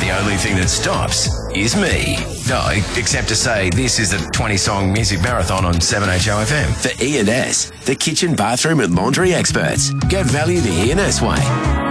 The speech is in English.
The only thing that stops is me. No, except to say this is the 20-song music marathon on 7HOFM. For E&S, the kitchen, bathroom and laundry experts. Get value the E&S way.